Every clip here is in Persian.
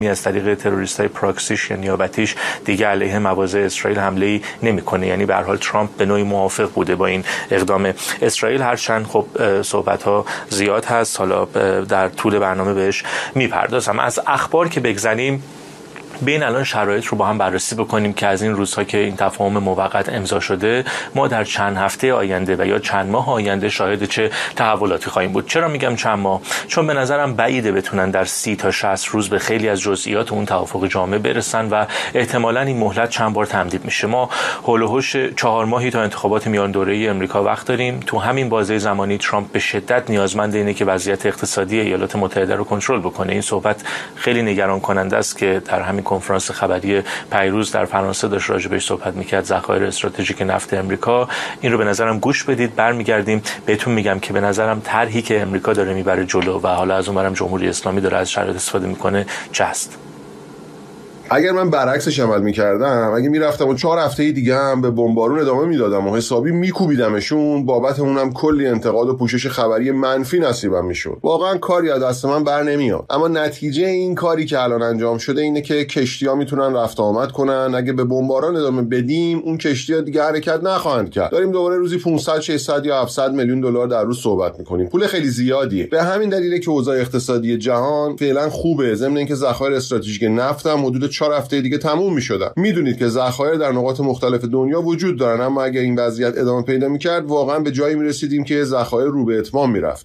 از طریق تروریستای پراکسیش یا نیابتیش دیگه علیه مواضع اسرائیل حمله‌ای نمی‌کنه. یعنی به هر حال ترامپ به نوعی موافق بوده با این اقدام اسرائیل، هرچند خب صحبت‌ها زیاد هست، حالا در طول برنامه بهش میپردازم. از اخبار که بگذریم، بین الان شرایط رو با هم بررسی بکنیم که از این روزها که این تفاهم موقت امضا شده ما در چند هفته آینده و یا چند ماه آینده شاهد چه تحولاتی خواهیم بود. چرا میگم چند ماه؟ چون به نظرم بعیده بتونن در 30 تا 60 روز به خیلی از جزئیات اون توافق جامع برسن و احتمالاً این مهلت چند بار تمدید میشه. ما هول و هوش 4 ماهی تا انتخابات میان دوره‌ای امریکا وقت داریم. تو همین بازه زمانی ترامپ به شدت نیازمند اینه که وضعیت اقتصادی ایالات متحده رو کنترل بکنه. این صحبت خیلی نگران کننده است که در همین کنفرانس خبری پیروز در فرانسه داشت راجع بهش صحبت میکرد، ذخایر استراتژیک نفت امریکا. این رو به نظرم گوش بدید، برمیگردیم بهتون میگم که به نظرم طرحی که امریکا داره میبره جلو و حالا از اونورم جمهوری اسلامی داره از شرایط استفاده میکنه چه است. اگر من برعکسش عمل میکردم، اگه میرفتم و 4 هفته دیگه هم به بمبارون ادامه میدادم و حسابی میکوبیدمشون، بابت اونم کلی انتقاد و پوشش خبری منفی نصیبم میشد. واقعا کاری از دست من بر نمیاد. اما نتیجه این کاری که الان انجام شده اینه که کشتی‌ها میتونن رفت آمد کنن. اگه به بمباران ادامه بدیم، اون کشتی‌ها دیگه حرکت نخواهند کرد. داریم دوباره روزی 500 600 یا 700 میلیون دلار در روز صحبت میکنیم. پول خیلی زیادیه. به همین دلیله که اوضاع اقتصادی جهان فعلا خوبه، ضمن اینکه ذخایر استراتژیک نفت هم حدود 4 هفته دیگه تموم می‌شدن. میدونید که ذخایر در نقاط مختلف دنیا وجود دارن، اما اگر این وضعیت ادامه پیدا می‌کرد واقعا به جایی می‌رسیدیم که ذخایر رو به اتمام می‌رفت.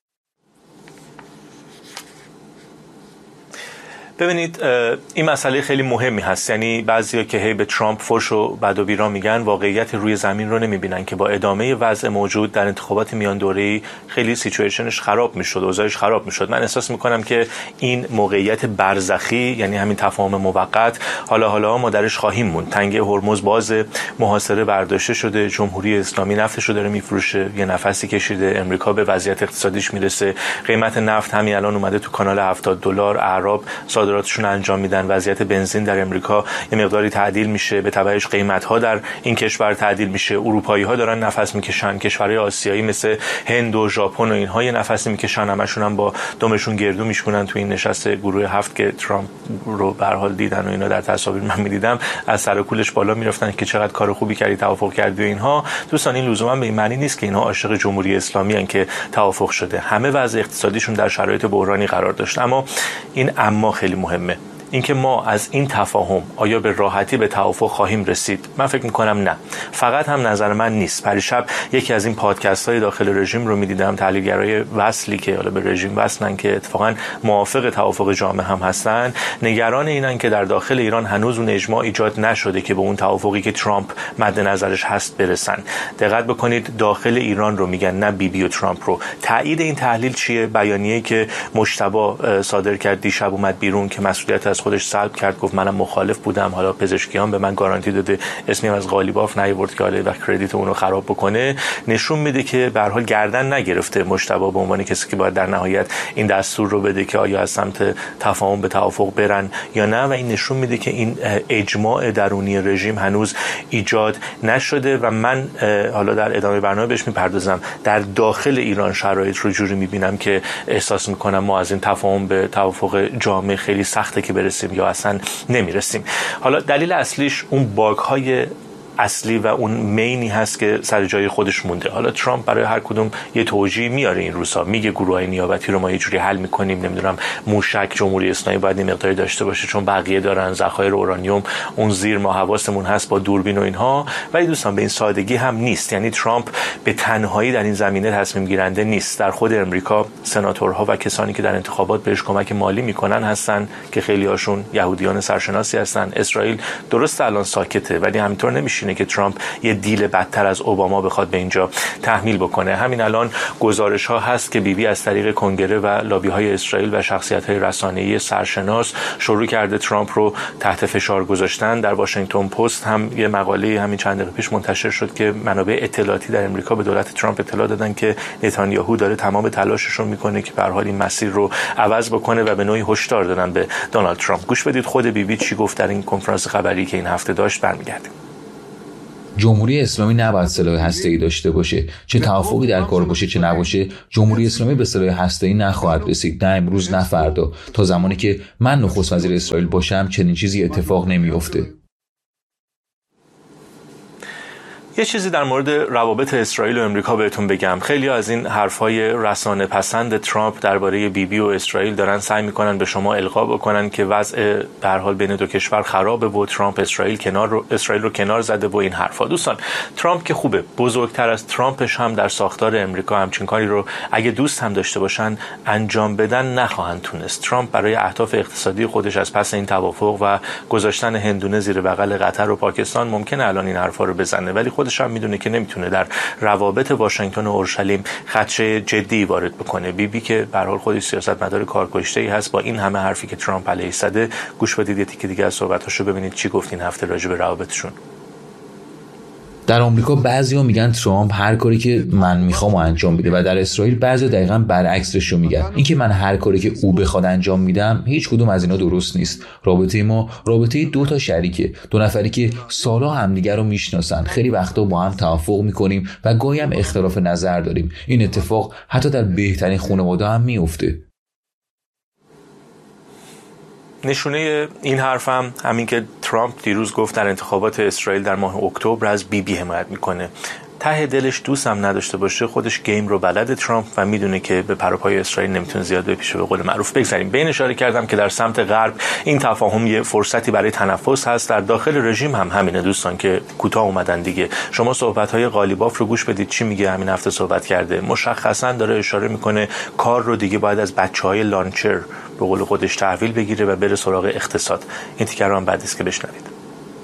ببینید این مسئله خیلی مهمی هست. یعنی بعضیا که هی به ترامپ فحش و بد و بیرا میگن، واقعیت روی زمین رو نمیبینن که با ادامه وضع موجود در انتخابات میان دوره‌ای خیلی سیچویشنش خراب میشد، اوضاعش خراب میشد. من احساس میکنم که این موقعیت برزخی، یعنی همین تفاهم موقت، حالا ما درش خواهیم موند. تنگه هرمز باز، محاصره برداشته شده، جمهوری اسلامی نفتش رو داره میفروشه، یه نفسی کشیده، امریکا به وضعیت اقتصادیش میرسه، قیمت نفت همین الان اومده تو کانال $70، اعراب صادراتشون انجام میدن، وضعیت بنزین در امریکا یه مقداری تعدیل میشه، به تبعش قیمت‌ها در این کشور تعدیل میشه، اروپایی‌ها دارن نفس میکشن، کشورهای آسیایی مثل هند و ژاپن و اینها یه نفسی میکشن، همشون هم با دمشون گردو میشکنن. تو این نشست گروه 7 که ترامپ رو به هر حال دیدن و اینا در تصاویر من میدیدم، از سر کولش بالا میرفتن که چقدر کار خوبی کردی، توافق کردی و اینها. دوستان این لزوما به این معنی نیست که اینها عاشق جمهوری اسلامی ان که توافق شده. همه وضع اقتصادیشون در شرایط بحرانی قرار داشت. اما این خیلی مهمه، اینکه ما از این تفاهم آیا به راحتی به توافق خواهیم رسید؟ من فکر میکنم نه. فقط هم نظر من نیست. پریشب یکی از این پادکست های داخل رژیم رو میدیدم، تحلیلگرای وصلی که حالا به رژیم وصلن که اتفاقا موافق توافق جامع هم هستن، نگران اینن که در داخل ایران هنوز اون اجماع ایجاد نشده که به اون توافقی که ترامپ مد نظرش هست برسن. دقت بکنید، داخل ایران رو میگن، نه بیبی و ترامپ رو. تایید این تحلیل چیه؟ بیانیه‌ای که مجتبی صادر کرد دیشب اومد بیرون که مسئولیت از خودش سلب کرد، گفت منم مخالف بودم، حالا پزشکیان به من گارانتی داده، اسمی از قالیباف نیورد که حالا وقت کردیت اون رو خراب بکنه. نشون میده که به هر حال گردن نگرفته مجتبی به عنوان کسی که باید در نهایت این دستور رو بده که آیا از سمت تفاهم به توافق برن یا نه، و این نشون میده که این اجماع درونی رژیم هنوز ایجاد نشده. و من حالا در ادامه برنامه بهش میپردازم. در داخل ایران شرایط رو جوری میبینم که احساس میکنم ما از این تفاهم به توافق جامع خیلی سخته که برسیم یا اصلا نمیرسیم. حالا دلیل اصلیش اون باگ‌های اصلی و اون مینی هست که سر جای خودش مونده. حالا ترامپ برای هر کدوم یه توجیه میاره این روزا، میگه گروهای نیابتی رو ما یه جوری حل میکنیم، نمیدونم موشک جمهوری اسلامی باید این مقداری داشته باشه چون بقیه دارن، ذخایر اورانیوم اون زیر ما حواسمون هست با دوربین و اینها. ولی دوستان به این سادگی هم نیست. یعنی ترامپ به تنهایی در این زمینه تصمیم گیرنده نیست. در خود امریکا سناتورها و کسانی که در انتخابات بهش کمک مالی میکنن هستن که خیلی هاشون یهودیان سرشناسی هستن. اسرائیل درست الان ساکته، ولی همینطور نمیشه که ترامپ یه دیل بدتر از اوباما بخواد به اینجا تحمیل بکنه. همین الان گزارش ها هست که بیبی از طریق کنگره و لابی های اسرائیل و شخصیت های رسانه‌ای سرشناس شروع کرده ترامپ رو تحت فشار گذاشتن. در واشنگتن پست هم یه مقاله همین چند دقیقه پیش منتشر شد که منابع اطلاعاتی در امریکا به دولت ترامپ اطلاع دادن که نتانیاهو داره تمام تلاشش رو میکنه که به هر حال این مسیر رو عوض بکنه و به نوعی هشدار دادن به دونالد ترامپ. گوش بدید خود بیبی چی گفت در این کنفرانس خبری که این هفته داشت، برمیگردیم. جمهوری اسلامی نباید سلاح هسته‌ای داشته باشه. چه توافقی در کار باشه چه نباشه، جمهوری اسلامی به سلاح هسته‌ای نخواهد رسید، نه امروز نه فردا. تا زمانی که من نخست وزیر اسرائیل باشم چنین چیزی اتفاق نمیفته. یه چیزی در مورد روابط اسرائیل و امریکا بهتون بگم. خیلی از این حرفای رسانه پسند ترامپ درباره بیبی و اسرائیل دارن سعی میکنن به شما القا بکنن که وضع به هر حال بین دو کشور خرابه و ترامپ اسرائیل رو کنار زده و این حرفا. دوستان، ترامپ که خوبه، بزرگتر از ترامپش هم در ساختار امریکا همچین کاری رو اگه دوست هم داشته باشن انجام بدن نخواهند تونست. ترامپ برای اهداف اقتصادی خودش از پس این توافق و گذاشتن هندونه زیر بغل قطر و پاکستان ممکنه الان این حرفا رو بزنه، ولی خودش هم میدونه که نمیتونه در روابط واشنگتن و اورشلیم خدشه جدی وارد بکنه. بیبی که به هر حال خودش سیاستمدار کارکشته‌ای هست، با این همه حرفی که ترامپ علیه زده، گوش بدید یه تیکه دیگه از صحبتاشو ببینید چی گفت این هفته راجع به روابطشون. در آمریکا بعضیا میگن ترامپ هر کاری که من میخوام انجام میده و در اسرائیل بعضیا دقیقاً برعکسش رو میگن. اینکه من هر کاری که او بخواد انجام میدم، هیچ کدوم از اینا درست نیست. رابطه ما رابطه دو تا شریکه، دو نفری که سالها همدیگه رو میشناسن. خیلی وقتا با هم توافق میکنیم و گاهی هم اختلاف نظر داریم. این اتفاق حتی در بهترین خانواده هم میفته. نشونه این حرفم همین که ترامپ دیروز گفت در انتخابات اسرائیل در ماه اکتبر از بیبی حمایت میکنه. ته دلش دوست هم نداشته باشه، خودش گیم رو بلد ترامپ و میدونه که به پروپای اسرائیل نمیتونه زیاد بپیشه. به قول معروف بگذاریم. به این اشاره کردم که در سمت غرب این تفاهم یه فرصتی برای تنفس هست. در داخل رژیم هم همینه دوستان که کوتاه اومدن دیگه. شما صحبت‌های قالیباف رو گوش بدید چی میگه. همین هفته صحبت کرده، مشخصا داره اشاره میکنه کار رو دیگه باید از بچهای لانچر به قول خودش تحویل بگیره و بره سراغ اقتصاد. این تیکر رو هم بعد است که بشنوید.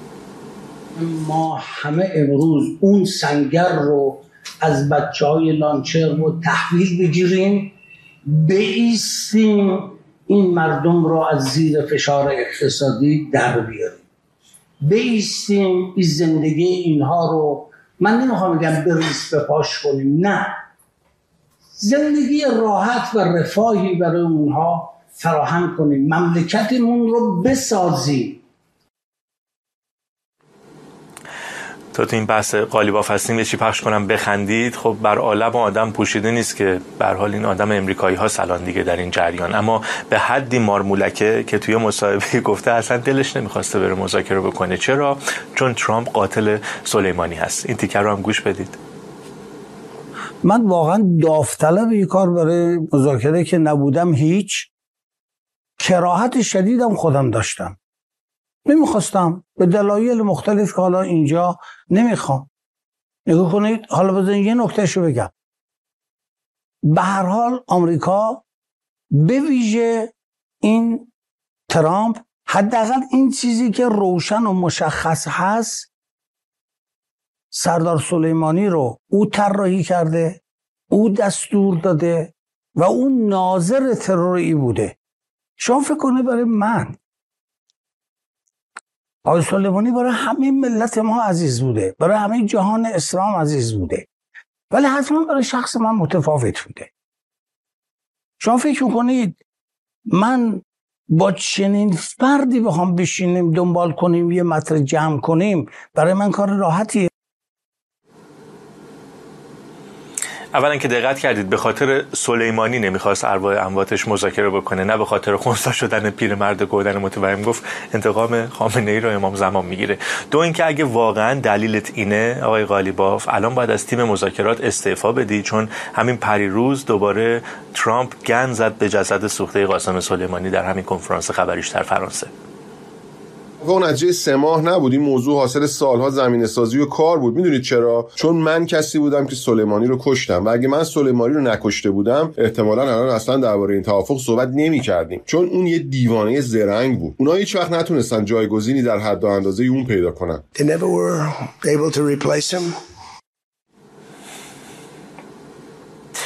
ما همه امروز اون سنگر رو از بچهای لانچر رو تحویل بگیریم، بایستیم این مردم رو از زیر فشار اقتصادی در بیاریم، بایستیم این زندگی اینها رو، من نمیخوام بگم بریز بپاش کنیم، نه، زندگی راحت و رفاهی برای اونها فراهم کنیم، مملکتمون رو بسازیم. تو این بحث قالیباف هستیم یه چی پخش کنم بخندید. خب بر عالم آدم پوشیده نیست که به هر حال این آدم امریکایی ها سالان دیگه در این جریان، اما به حدی مارمولکه که توی مصاحبه گفته اصلا دلش نمیخواسته بره مذاکره بکنه. چرا؟ چون ترامپ قاتل سلیمانی هست. این تیکر رو هم گوش بدید. من واقعا داوطلب این کار برای مذاکره که نبودم، هیچ کراهت شدیدم خودم داشتم، نمیخواستم به دلایل مختلف که حالا اینجا نمیخوام. نگاه کنید، حالا بذارید یه نکتهشو بگم. به هر حال آمریکا به ویژه این ترامپ، حداقل این چیزی که روشن و مشخص هست، سردار سلیمانی رو او طراحی کرده، او دستور داده و او ناظر تروری بوده. شما فکر کنید برای من آقای سلیمانی برای همه ملت ما عزیز بوده، برای همه جهان اسلام عزیز بوده، ولی حتما برای شخص من متفاوت بوده. شما فکر میکنید من با چنین فردی بخوام بشینیم دنبال کنیم یه مطلب جمع کنیم، برای من کار راحتیه؟ اولا که دقت کردید به خاطر سلیمانی نمیخواست ارواح امواتش مذاکره بکنه، نه به خاطر خونسا شدن پیرمرد گودن متوهم. گفت انتقام خامنه‌ای رو امام زمان میگیره. دو اینکه اگه واقعا دلیلت اینه آقای قالیباف، الان باید از تیم مذاکرات استعفا بدی، چون همین پریروز دوباره ترامپ گند زد به جسد سوخته قاسم سلیمانی در همین کنفرانس خبریش در فرانسه. اون نتیجه 3 ماه نبود، این موضوع حاصل سالها زمینه‌سازی و کار بود. میدونید چرا؟ چون من کسی بودم که سلیمانی رو کشتم و اگه من سلیمانی رو نکشته بودم احتمالاً الان اصلا درباره این توافق صحبت نمی‌کردیم، چون اون یه دیوانه زرنگ بود. اونها هیچ وقت نتونستن جایگزینی در حد و اندازه اون پیدا کنن. They never were able to replace him.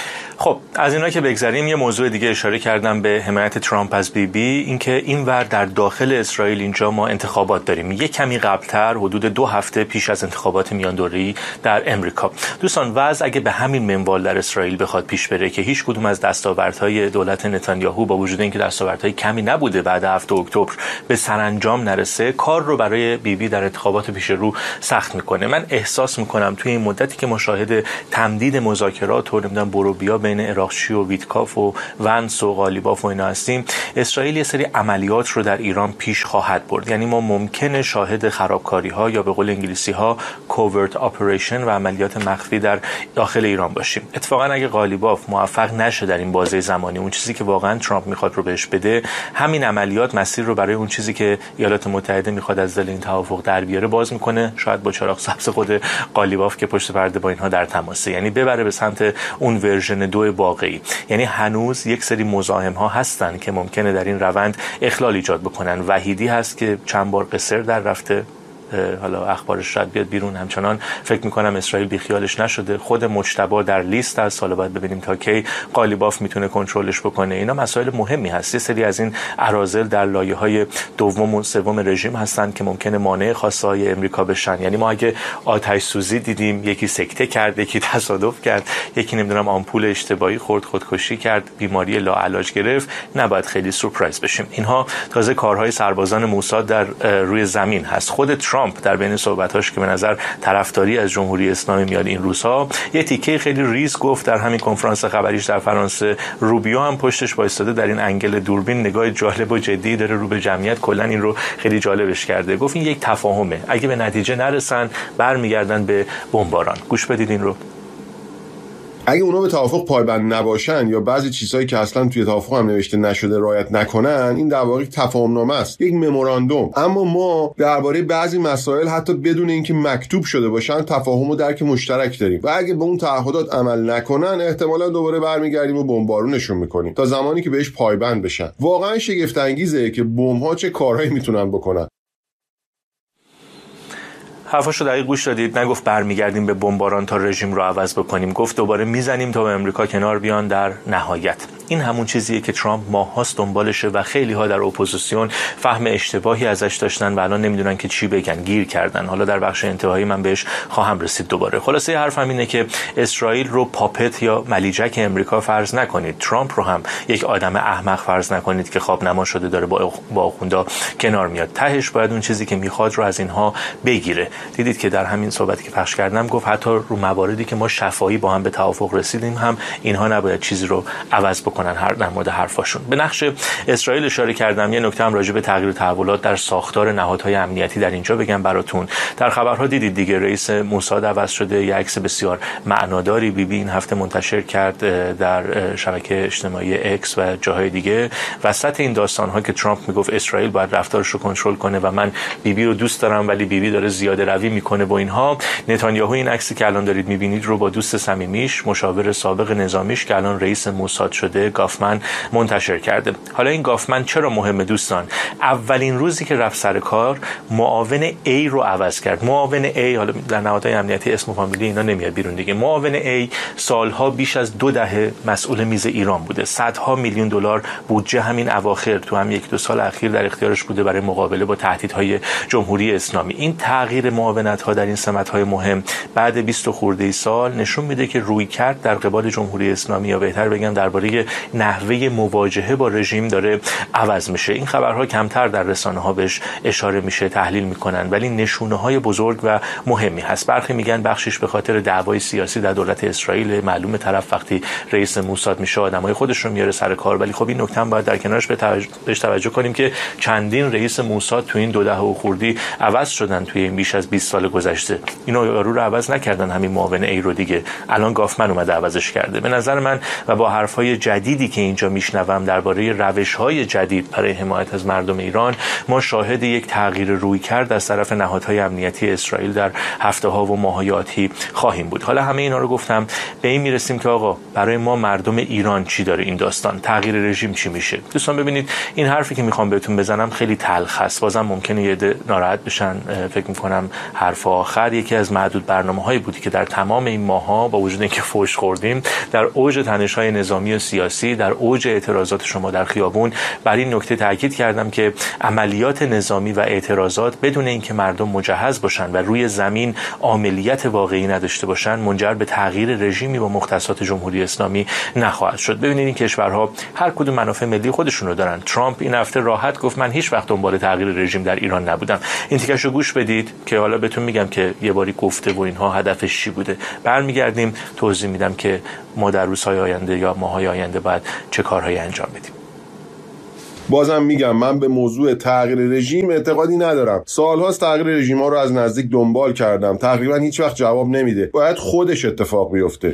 خب از اینا که بگذریم، یه موضوع دیگه اشاره کردم به حمایت ترامپ از بیبی، اینکه اینور در داخل اسرائیل اینجا ما انتخابات داریم، یک کمی قبلتر حدود 2 هفته پیش از انتخابات میان دوره‌ای در امریکا. دوستان وضع اگه به همین منوال در اسرائیل بخواد پیش بره که هیچ کدوم از دستاوردهای دولت نتانیاهو با وجود اینکه دستاوردهای کمی نبوده بعد 7 اکتبر به سرانجام نرسه، کار رو برای بیبی در انتخابات پیش رو سخت میکنه. من احساس میکنم توی این مدتی که مشاهده تمدید مذاکرات و نمیدونم بروبیا بین اراغچی و ویتکاف و ونس و قالیباف و اینا هستیم، اسرائیل یه سری عملیات رو در ایران پیش خواهد برد. یعنی ما ممکنه شاهد خرابکاری ها یا به قول انگلیسی ها کوورت اپریشن و عملیات مخفی در داخل ایران باشیم. اتفاقا اگه قالیباف موفق نشه در این بازه زمانی اون چیزی که واقعا ترامپ میخواد رو بهش بده، همین عملیات مسیر رو برای اون چیزی که ایالات متحده میخواد از دل این توافق در بیاره باز میکنه، شاید با چراغ سبز خود قالیباف که پشت پرده با اینها در تماسه، یعنی ببره به سمت اون ورژن 2 واقعی. یعنی هنوز یک سری مزاحم ها هستن که ممکنه در این روند اخلال ایجاد بکنن. وحیدی هست که چند بار قصر در رفته، حالا اخبارش شاید بیاد بیرون، همچنان فکر میکنم اسرائیل بیخیالش نشده. خود مجتبی در لیست است، حالا باید ببینیم تا کی قالیباف میتونه کنترلش بکنه. اینا مسائل مهمی هست. یه سری از این اراذل در لایه‌های دوم و سوم رژیم هستن که ممکنه مانع خواسته‌های امریکا بشن. یعنی ما اگه آتش سوزی دیدیم، یکی سکته کرد، یکی تصادف کرد، یکی نمیدونم آمپول اشتباهی خورد، خودکشی کرد، بیماری لاعلاج گرفت، نباید خیلی سورپرایز بشیم. اینها تازه کارهای سربازان موساد در روی زمین هست. خود ترامپ در بین صحبتاش که به نظر طرفداری از جمهوری اسلامی میاد این روزها، یه تیکه خیلی ریز گفت در همین کنفرانس خبریش در فرانسه. روبیو هم پشتش وایساده در این انگل دوربین، نگاه جالب و جدی داره رو به جمعیت، کلا این رو خیلی جالبش کرده. گفت این یک تفاهمه، اگه به نتیجه نرسن برمیگردن به بمباران. گوش بدید این رو. اگه اونا به توافق پایبند نباشن یا بعضی چیزهایی که اصلا توی توافق هم نوشته نشده رعایت نکنن، این در واقع تفاهمنامه است، یک مموراندوم. اما ما درباره بعضی مسائل حتی بدون اینکه مکتوب شده باشن تفاهم و درک مشترک داریم و اگه به اون تعهدات عمل نکنن احتمالاً دوباره برمیگردیم و بمبارونشون میکنیم تا زمانی که بهش پایبند بشن. واقعا شگفت انگیزه که بمب‌ها چه کارهایی میتونن بکنن. حرفاشو دقیق گوش دادید. نگفت برمیگردیم به بمباران تا رژیم رو عوض بکنیم، گفت دوباره میزنیم تا به امریکا کنار بیان در نهایت. این همون چیزیه که ترامپ ماهاست دنبالشه و خیلی ها در اپوزیسیون فهم اشتباهی ازش داشتن و الان نمیدونن که چی بگن، گیر کردن. حالا در بخش انتهایی من بهش خواهم رسید دوباره. خلاصه حرفم اینه که اسرائیل رو پاپت یا ملیجک امریکا فرض نکنید. ترامپ رو هم یک آدم احمق فرض نکنید که خواب نما شده داره با آخوندا کنار میاد. تهش باید اون چیزی که میخواد رو از اینها بگیره. دیدید که در همین صحبتی که پخش کردم گفت حتی رو مواردی که ما شفاهی با هم به توافق رسیدیم هم اینها نباید چیزی رو عوض بکنن در مورد حرفاشون. به نقش اسرائیل اشاره کردم. یه نکته هم راجع به تغییر تحولات در ساختار نهادهای امنیتی در اینجا بگم براتون. در خبرها دیدید دیگه رئیس موساد عوض شده. یه عکس بسیار معناداری بیبی این هفته منتشر کرد در شبکه اجتماعی اکس و جاهای دیگه. وسط این داستان‌ها که ترامپ میگفت اسرائیل باید رفتارش رو کنترل کنه و من بیبی رو دوست دارم ولی بیبی داره زیاده روی میکنه با اینها، نتانیاهو این عکسی که الان دارید میبینید رو با دوست صمیمیش، مشاور سابق نظامیش که الان رئیس موساد شده، گافمن منتشر کرده. حالا این گافمن چرا مهمه دوستان؟ اولین روزی که رفت سر کار معاون A رو عوض کرد. معاون A، حالا در نهادهای امنیتی اسم و فامیلی اینا نمیاد بیرون دیگه، معاون A سالها بیش از 2 دهه مسئول میز ایران بوده. صدها میلیون دلار بودجه همین اواخر تو هم 1-2 سال اخیر در اختیارش بوده برای مقابله با تهدیدهای جمهوری اسلامی. این تغییر معاونت‌ها در این سمت‌های مهم بعد 20 خورده سال نشون میده که رویکرد در قبال جمهوری اسلامی، یا بهتر بگم درباره نحوه مواجهه با رژیم داره عوض میشه. این خبرها کمتر در رسانه‌ها بهش اشاره میشه، تحلیل میکنن، ولی نشونه‌های بزرگ و مهمی هست. برخی میگن بخشش به خاطر دعوای سیاسی در دولت اسرائیل. معلومه طرف وقتی رئیس موساد میشه آدمای خودش رو میاره سر کار، ولی خب این نکته هم باید در کنارش بهش توجه کنیم که چندین رئیس موساد تو این 2 دهه و خوردی عوض شدن توی این بیش از 20 سال گذشته. اینو یارو رو عوض نکردن همین معاون ای رو دیگه. الان گافمن اومده عوضش کرده. به نظر من و با حرفای جدید جدیدی که اینجا میشنوم درباره روش‌های جدید برای حمایت از مردم ایران، ما شاهد یک تغییر رویکرد از طرف نهادهای امنیتی اسرائیل در هفته‌ها و ماه‌های آتی خواهیم بود. حالا همه اینا رو گفتم، به این میرسیم که آقا برای ما مردم ایران چی داره این داستان؟ تغییر رژیم چی میشه؟ دوستان ببینید، این حرفی که میخوام بهتون بزنم خیلی تلخ است. بازم ممکنه یه عده ناراحت بشن. فکر میکنم حرف آخر یکی از معدود برنامه‌هایی بودی که در تمام این ماه‌ها با وجود اینکه فوش خوردیم، در اوج تنش‌های نظامی و سیاسی، در اوج اعتراضات شما در خیابون، بر این نکته تاکید کردم که عملیات نظامی و اعتراضات بدون اینکه مردم مجهز باشن و روی زمین عملیات واقعی نداشته باشن، منجر به تغییر رژیمی با مختصات جمهوری اسلامی نخواهد شد. ببینید این کشورها هر کدوم منافع ملی خودشونو دارن. ترامپ این هفته راحت گفت من هیچ وقت دنبال تغییر رژیم در ایران نبودم. این تیکشو گوش بدید که حالا بهتون میگم که یه باری گفته و اینها هدفش چی بوده. برمیگردیم توضیح میدم که ما در روزهای آینده یا ماهای آینده باید چه کارهایی انجام بدیم. بازم میگم من به موضوع تغییر رژیم اعتقادی ندارم. سالهاست تغییر رژیم‌ها رو از نزدیک دنبال کردم. تقریبا هیچ وقت جواب نمیده. باید خودش اتفاق بیفته.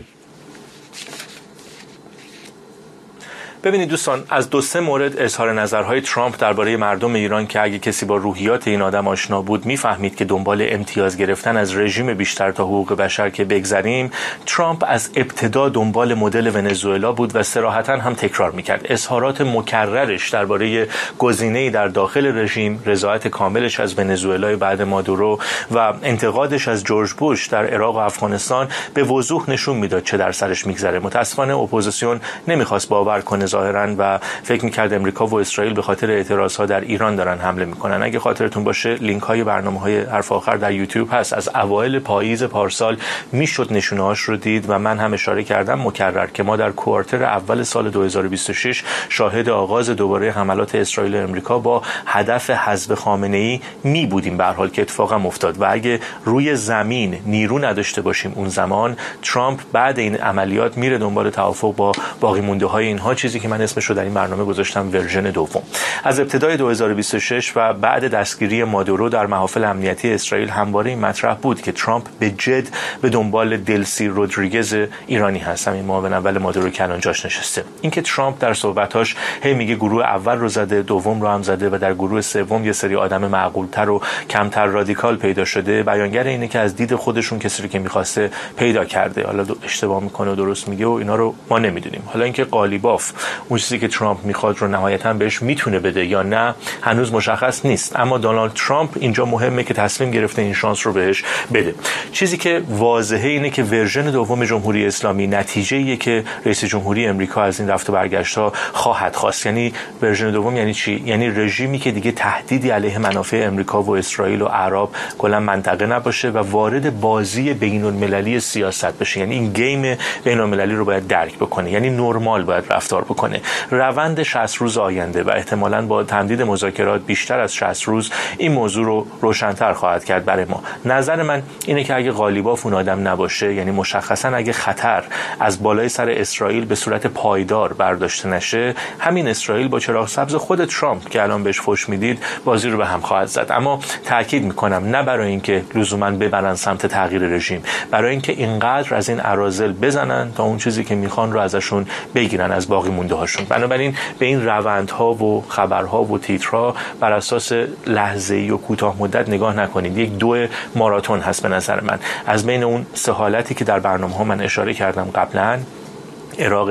ببینید دوستان، از 2-3 مورد اظهار نظرهای ترامپ درباره مردم ایران که اگه کسی با روحیات این آدم آشنا بود میفهمید که دنبال امتیاز گرفتن از رژیم بیشتر تا حقوق بشر که بگذریم، ترامپ از ابتدا دنبال مدل ونزوئلا بود و صراحتاً هم تکرار میکرد. اظهارات مکررش درباره گزینه‌ای در داخل رژیم، رضایت کاملش از ونزوئلا بعد مادورو و انتقادش از جورج بوش در عراق و افغانستان به وضوح نشون میداد چه در سرش میگذره. متاسفانه اپوزیسیون نمیخواست باور کنه ظاهرا و فکر می‌کرد امریکا و اسرائیل به خاطر اعتراضها در ایران دارن حمله میکنن. اگه خاطرتون باشه لینک‌های برنامه‌های حرف آخر در یوتیوب هست. از اوایل پاییز پارسال میشد نشونه‌هاش رو دید و من هم اشاره کردم مکرر که ما در کوارتر اول سال 2026 شاهد آغاز دوباره حملات اسرائیل و امریکا با هدف حذف خامنه‌ای می بودیم، به هر حال که اتفاقا افتاد. و اگه روی زمین نیرو نداشته باشیم اون زمان، ترامپ بعد این عملیات میره دنبال توافق با باقی مونده‌های اینها، چیزی که من اسمش رو در این برنامه گذاشتم ورژن دوم. از ابتدای 2026 و بعد دستگیری مادورو در محافل امنیتی اسرائیل همواره این مطرح بود که ترامپ به جد به دنبال دلسی رودریگز ایرانی هست، همین معاون اول مادورو که الان جاش نشسته. اینکه ترامپ در صحبتاش هی میگه گروه اول رو زده، دوم رو هم زده و در گروه سوم یه سری آدم معقول‌تر و کمتر رادیکال پیدا شده، بیانگر اینه که از دید خودشون کسی رو که می‌خواسته پیدا کرده. حالا اشتباه میکنه و درست میگه و اینا رو ما نمیدونیم. حالا اینکه قالیباف اون چیزی که ترامپ میخواد رو نهایتاً بهش میتونه بده یا نه هنوز مشخص نیست، اما دونالد ترامپ اینجا مهمه که تصمیم گرفته این شانس رو بهش بده. چیزی که واضحه اینه که ورژن دوم جمهوری اسلامی نتیجه‌ایه که رئیس جمهوری امریکا از این رفت و برگشت‌ها خواهد خواست. یعنی ورژن دوم یعنی چی؟ یعنی رژیمی که دیگه تهدیدی علیه منافع امریکا و اسرائیل و عرب کلا منطقه نباشه و وارد بازی بین‌المللی سیاست بشه. یعنی این گیم بین‌المللی رو باید درک بکنه، یعنی نرمال باید رفتار بکنه. روند 60 روز آینده و احتمالاً با تمدید مذاکرات بیشتر از 60 روز این موضوع رو روشن‌تر خواهد کرد برای ما. نظر من اینه که اگه قالیباف اون آدم نباشه، یعنی مشخصاً اگه خطر از بالای سر اسرائیل به صورت پایدار برداشته نشه، همین اسرائیل با چراغ سبز خود ترامپ که الان بهش فوش میدید بازی رو به هم خواهد زد. اما تاکید میکنم نه برای اینکه لزوماً ببرن سمت تغییر رژیم، برای اینکه اینقدر از این اراذل بزنن تا اون چیزی که میخوان رو ازشون بگیرن، از باقی مونده هاشون. بنابراین به این روندها و خبرها و تیترها بر اساس لحظه‌ای و کوتاه مدت نگاه نکنید. یک دو ماراتون هست به نظر من. از بین اون سه حالتی که در برنامه‌ها من اشاره کردم قبلا، عراق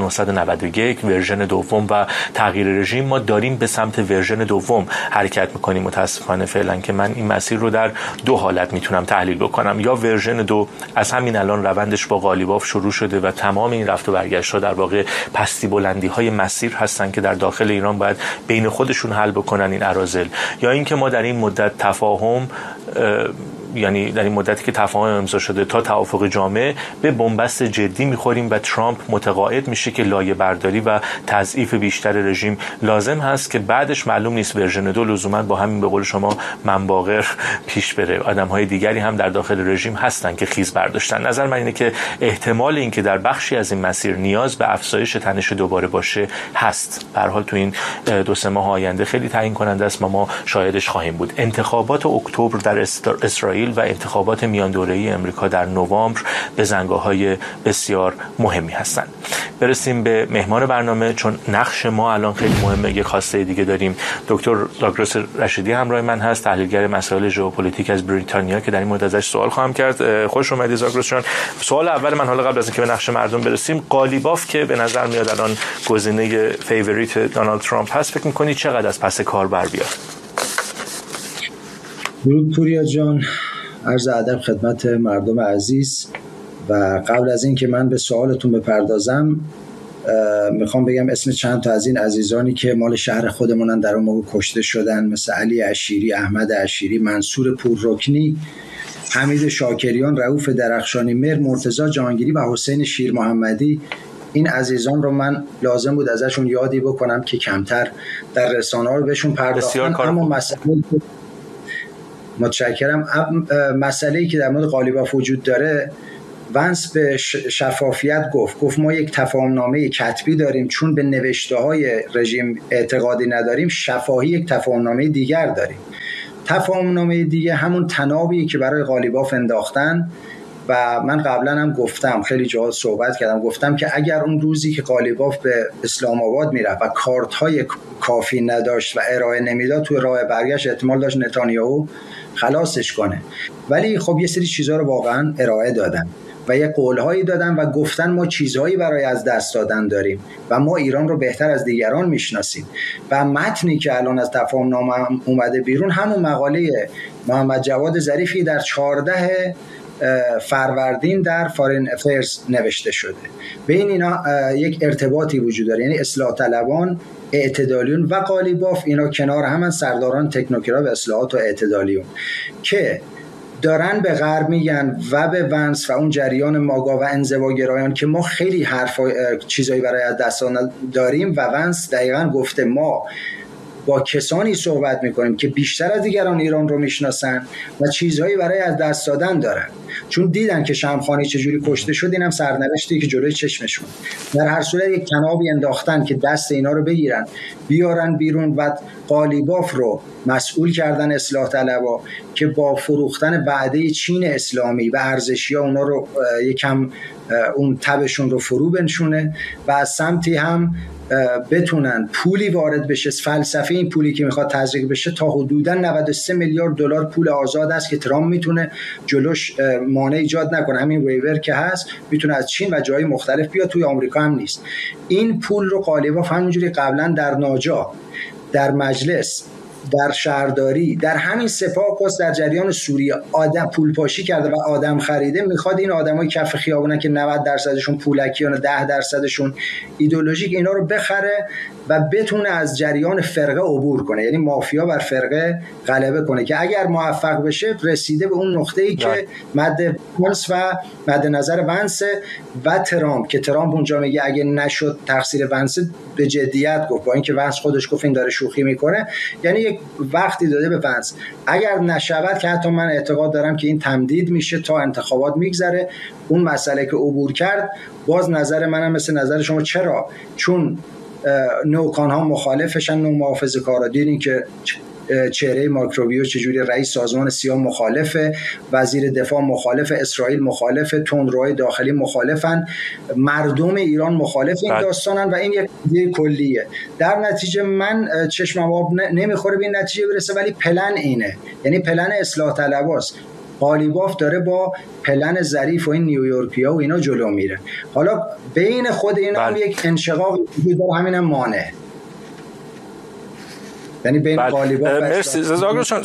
1991 ورژن دوم و تغییر رژیم، ما داریم به سمت ورژن دوم حرکت میکنیم متاسفانه فعلا، که من این مسیر رو در دو حالت میتونم تحلیل بکنم. یا ورژن دو از همین الان روندش با قالیباف شروع شده و تمام این رفت و برگشت ها در واقع پستی بلندی های مسیر هستن که در داخل ایران باید بین خودشون حل بکنن این اراذل. یا اینکه ما در این مدت تفاهم، یعنی در این مدتی که تفاهم امضا شده تا توافق جامع، به بنبست جدی میخوریم و ترامپ متقاعد میشه که لایه برداری و تضعیف بیشتر رژیم لازم هست که بعدش معلوم نیست ورژن دو لزوما با همین به قول شما منباغر پیش بره. آدم‌های دیگری هم در داخل رژیم هستن که خیز برداشتن. نظر من اینه که احتمال اینکه در بخشی از این مسیر نیاز به افزایش تنش دوباره باشه هست. به هر حال تو این 2-3 ماه آینده خیلی تعیین کننده است، ما شاهدش خواهیم بود. انتخابات اکتبر در اسرائیل اسرائیل و انتخابات میان دوره‌ای امریکا در نوامبر به زنگاه‌های بسیار مهمی هستند. برسیم به مهمان برنامه، چون نقش ما الان خیلی مهمه. یک خواسته دیگه داریم. دکتر داگلاس رشیدی همراه من هست، تحلیلگر مسائل ژئوپلیتیک از بریتانیا، که در این مورد ازش سوال خواهم کرد. خوش اومدید داگلاس جان. سوال اول من، حالا قبل از اینکه به نقش مردم برسیم، قالیباف که به نظر میاد الان گزینه فیوریت دونالد ترامپ هست، فکر می‌کنی چقدر از پس کار بر بیاد؟ درود پوریا جان، عرض ادب خدمت مردم عزیز. و قبل از این که من به سوالتون بپردازم، میخوام بگم اسم چند تا از این عزیزانی که مال شهر خودمونن در اون موقع کشته شدن، مثل علی عشیری، احمد عشیری، منصور پوررکنی، حمید شاکریان، رؤوف درخشانی مهر، مرتضی جهانگیری و حسین شیر محمدی. این عزیزان رو من لازم بود ازشون یادی بکنم که کمتر در رسانه‌ها رو بهشون پرداختن. اما متشکرم. مسئله‌ای که در مورد قالیباف وجود داره، ونس به شفافیت گفت ما یک تفاهمنامه کتبی داریم، چون به نوشته‌های رژیم اعتقادی نداریم، شفاهی یک تفاهمنامه دیگر داریم. تفاهمنامه دیگه همون تنابی که برای قالیباف انداختن و من قبلا هم گفتم، خیلی جاها صحبت کردم، گفتم که اگر اون روزی که قالیباف به اسلام آباد میرفت و کارت‌های کافی نداشت و ارائه نمیداد، توی راه برگشت احتمال داشت نتانیاهو خلاصش کنه. ولی خب یه سری چیزها رو واقعا ارائه دادن و یه قولهایی دادن و گفتن ما چیزهایی برای از دست دادن داریم و ما ایران رو بهتر از دیگران میشناسیم. و متنی که الان از تفاهمنامه اومده بیرون همون مقاله محمد جواد ظریفی در 14 فروردین در فارین افیرز نوشته شده. بین اینا یک ارتباطی وجود داره، یعنی اصلاح طلبان، اعتدالیون و قالیباف اینا کنار همن، سرداران تکنوکرات و اصلاحات و اعتدالیون، که دارن به غرب میگن و به ونس و اون جریان ماگا و انزواگرایان که ما خیلی چیزایی برای از دست داریم و ونس دقیقاً گفته ما با کسانی صحبت میکنیم که بیشتر از دیگران ایران رو میشناسن و چیزهایی برای از دست دادن دارن، چون دیدن که شمخانی چجوری کشته شد. اینم سرنوشتی که جلوی چشمشون. در هر صورت یک تنابی انداختن که دست اینا رو بگیرن بیارن بیرون و قالیباف رو مسئول کردن اصلاح طلبا که با فروختن وعده چین اسلامی و ارزشی‌ها اونا رو یکم اون تبشون رو فرو بنشونه و از سمتی هم بتونن پولی وارد بشه. فلسفه این پولی که میخواد تزریق بشه تا حدوداً 93 میلیارد دلار پول آزاد است که ترامپ میتونه جلوش مانع ایجاد نکنه. همین ویور که هست میتونه از چین و جای مختلف بیاد، توی آمریکا هم نیست. این پول رو قالیباف همونجوری قبلا در ناجا، در مجلس، در شهرداری، در همین سپاه قدس، در جریان سوریه آدم پول پاشی کرده و آدم خریده. میخواد این آدمای کف خیابونن که 90% پولکیان و 10% ایدئولوژیک، اینا رو بخره و بتونه از جریان فرقه عبور کنه، یعنی مافیا بر فرقه غلبه کنه، که اگر موفق بشه رسیده به اون نقطه‌ای که مد ونس و مد نظر ونس و ترامپ، که ترامپ اونجا میگه اگه نشد تقصیر ونس، به جدیت گفت، با اینکه ونس خودش گفت این داره شوخی میکنه. یعنی یک وقتی داده به ونس اگر نشود، که حتی من اعتقاد دارم که این تمدید میشه تا انتخابات میگذره، اون مسئله که عبور کرد، باز نظر منم مثل نظر شما. چرا؟ چون نوکان ها مخالفشن، نو محافظه کارا. دیدین که چهره ماکروبیو چجوری رئیس سازمان سیا مخالفه، وزیر دفاع مخالفه، اسرائیل مخالفه، تندروهای داخلی مخالفن، مردم ایران مخالف این داستانن و این یک ایده کلیه. در نتیجه من چشمم آب نمیخوره به این نتیجه برسه، ولی پلن اینه، یعنی پلن اصلاح طلباست. قالیباف داره با پلن ظریف و این نیویورکیا و اینا جلو میره. حالا بین خود اینا هم یک انشقاق وجود داره، همینم مانع. یعنی بین قالیباف و مرسی زاگرشان.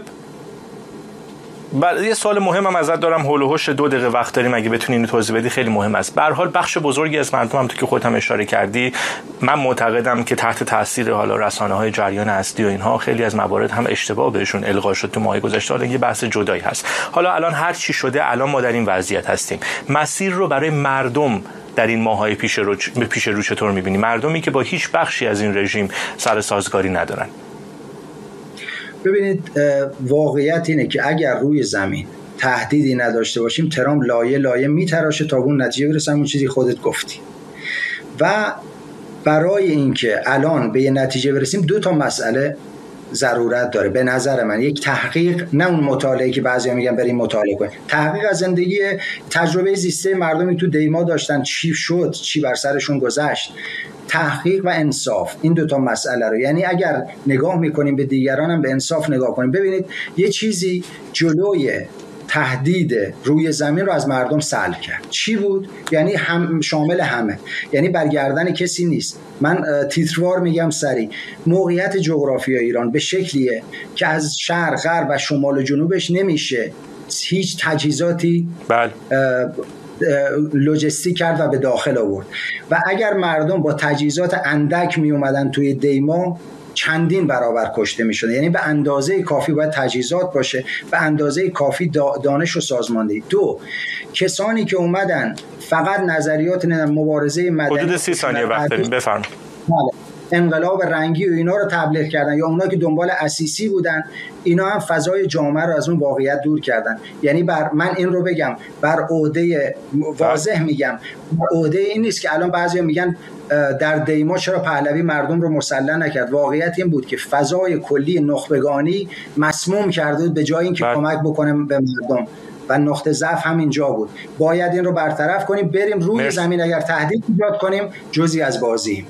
یه سوال مهمم ازت دارم، هول و هوش 2 دقیقه وقت داریم، اگه بتونی اینو توضیح بدی خیلی مهم است. به هر حال بخش بزرگی از مردم هم تو که خودت هم اشاره کردی، من معتقدم که تحت تاثیر حالا رسانه‌های جریان اصلی و اینها خیلی از موارد هم اشتباه بهشون القا شد تو ماهای گذشته. حالا یه بحث جدایی هست. حالا الان هر چی شده، الان ما در این وضعیت هستیم. مسیر رو برای مردم در این ماهای پیش رو چطور می‌بینی؟ مردمی که با هیچ بخشی از این رژیم سر سازگاری ندارن. ببینید، واقعیت اینه که اگر روی زمین تهدیدی نداشته باشیم، ترامپ لایه میتراشه تا اون نتیجه برسه، اون چیزی خودت گفتی. و برای اینکه الان به یه نتیجه برسیم 2 تا مسئله ضرورت داره به نظر من. یک تحقیق، نه اون مطالعه که بعضیا میگن بریم مطالعه کنیم، تحقیق از زندگی تجربه زیسته مردمی تو دیما داشتن، چی شد، چی بر سرشون گذشت. تحقیق و انصاف، این دوتا مسئله رو، یعنی اگر نگاه میکنیم به دیگران هم به انصاف نگاه کنیم. ببینید یه چیزی جلوی تهدید روی زمین رو از مردم سلب کرد. چی بود؟ یعنی هم شامل همه، یعنی برگردن کسی نیست. من تیتروار میگم سری، موقعیت جغرافیایی ایران به شکلیه که از شرق، غرب و شمال و جنوبش نمیشه هیچ تجهیزاتی لوجستیک کرد و به داخل آورد. و اگر مردم با تجهیزات اندک می اومدن توی دیما، چندین برابر کشته می شده. یعنی به اندازه کافی باید تجهیزات باشه، به اندازه کافی دانش و سازماندهی. دو، کسانی که اومدن فقط نظریات مبارزه مدنی، حدود 30 ثانیه وقت داریم، بفرمایید. انقلاب رنگی و اینا رو تبلیغ کردن، یا اونا که دنبال اسیسی بودن، اینا هم فضای جامعه رو از اون واقعیت دور کردن. یعنی من این رو بگم، بر عهده واضح میگم، عهده این نیست که الان بعضیا میگن در دیما چرا پهلوی مردم رو مسلح نکرد. واقعیت این بود که فضای کلی نخبگانی مسموم کرده به جای اینکه کمک بکنه به مردم، و نقطه ضعف هم اینجا بود. باید این رو برطرف کنیم، بریم روی زمین. اگر تهدید ایجاد کنیم، جزئی از بازی.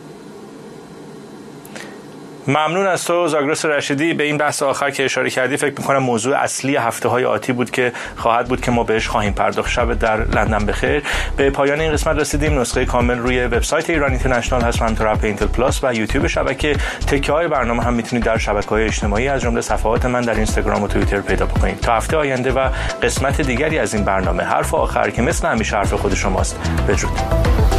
ممنون از تو زاگرس رشیدی. به این بحث آخر که اشاره کردی فکر می‌کنم موضوع اصلی هفته‌های آتی بود که خواهد بود که ما بهش خواهیم پرداخت. شب در لندن بخیر. به پایان این قسمت رسیدیم. نسخه کامل روی وبسایت ایران اینترنشنال هست، همینطور اپ اینتل پلاس و یوتیوب شبکه. تکه‌های برنامه هم میتونید در شبکه‌های اجتماعی از جمله صفحات من در اینستاگرام و توییتر پیدا بکنید. تا هفته آینده و قسمت دیگری از این برنامه، حرف آخر که مثل همیشه حرف خود شماست. بدرود.